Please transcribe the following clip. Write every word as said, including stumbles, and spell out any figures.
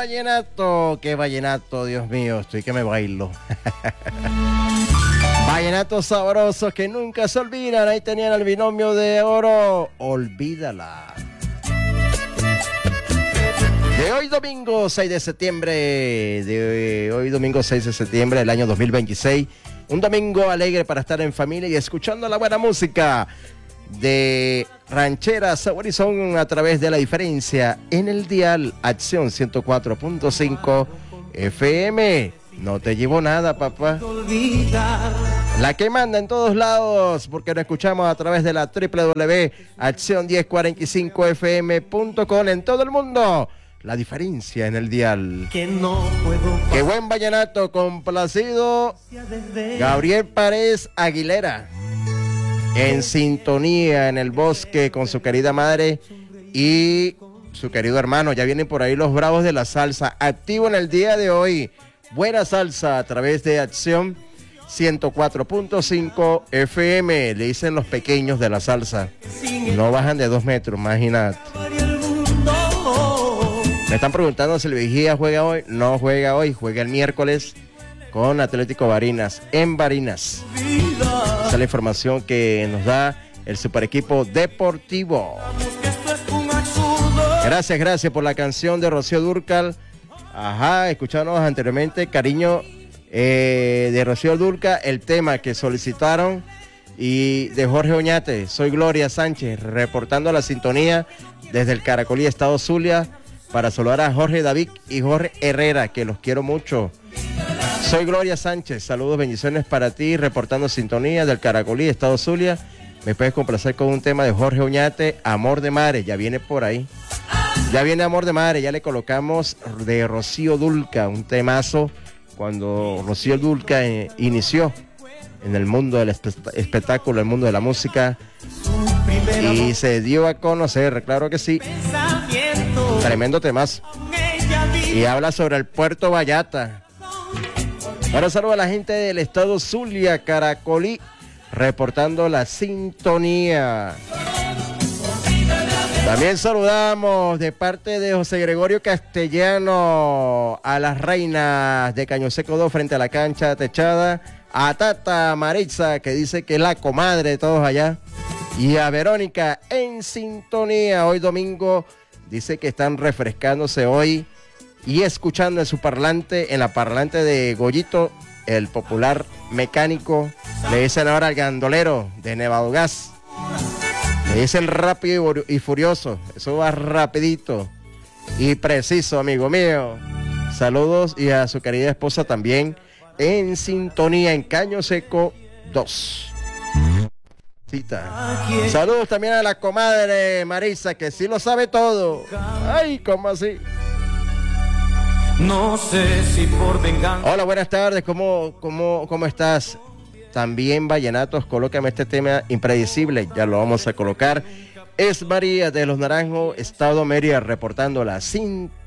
vallenato, qué vallenato, Dios mío, estoy que me bailo. Vallenatos sabrosos que nunca se olvidan. Ahí tenían el binomio de oro, Olvídala. De hoy domingo seis de septiembre, de hoy domingo seis de septiembre del año dos mil veintiséis. Un domingo alegre para estar en familia y escuchando la buena música de Ranchera Sabor y Son a través de La Diferencia en el dial Acción ciento cuatro punto cinco F M. No te llevo nada, papá. La que manda en todos lados, porque lo escuchamos a través de la doble u doble u doble u punto acción diez cuarenta y cinco f m punto com en todo el mundo. La Diferencia en el dial. Que no puedo. Qué buen vallenato, complacido. Gabriel Párez Aguilera. En sintonía en el bosque con su querida madre y su querido hermano. Ya vienen por ahí los bravos de la salsa. Activo en el día de hoy. Buena salsa a través de Acción ciento cuatro punto cinco F M. Le dicen los pequeños de la salsa. No bajan de dos metros, imagínate. Me están preguntando si el Vigía juega hoy. No juega hoy, juega el miércoles con Atlético Barinas, en Barinas. Esa es la información que nos da el super equipo deportivo. Gracias, gracias por la canción de Rocío Dúrcal. Ajá, escuchamos anteriormente, cariño eh, de Rocío Dúrcal, el tema que solicitaron, y de Jorge Oñate. Soy Gloria Sánchez, reportando la sintonía desde el Caracolí, Estado Zulia, para saludar a Jorge David y Jorge Herrera, que los quiero mucho. Soy Gloria Sánchez, saludos, bendiciones para ti, reportando sintonía del Caracolí, Estado Zulia. Me puedes complacer con un tema de Jorge Oñate, Amor de Madre, ya viene por ahí. Ya viene Amor de Madre, ya le colocamos de Rocío Dúrcal, un temazo cuando Rocío Dúrcal eh, inició en el mundo del espe- espectáculo, el mundo de la música, y se dio a conocer, claro que sí. Tremendo temazo. Y habla sobre el Puerto Vallarta. Ahora saludo a la gente del estado Zulia, Caracolí, reportando la sintonía. También saludamos de parte de José Gregorio Castellano a las reinas de Caño Seco dos frente a la cancha techada, a Tata Maritza, que dice que es la comadre de todos allá, y a Verónica en sintonía. Hoy domingo dice que están refrescándose hoy y escuchando en su parlante, en la parlante de Goyito, el popular mecánico, le dicen ahora al gandolero de Nevado Gas. Le dicen rápido y furioso, eso va rapidito y preciso, amigo mío. Saludos, y a su querida esposa también en sintonía en Caño Seco dos. Saludos también a la comadre Marisa, que sí lo sabe todo. Ay, ¿cómo así? No sé si por venganza. Hola, buenas tardes, ¿cómo, cómo, cómo estás? También Vallenatos, colócame este tema impredecible, ya lo vamos a colocar. Es María de los Naranjos, Estado Mérida, reportando la cinta.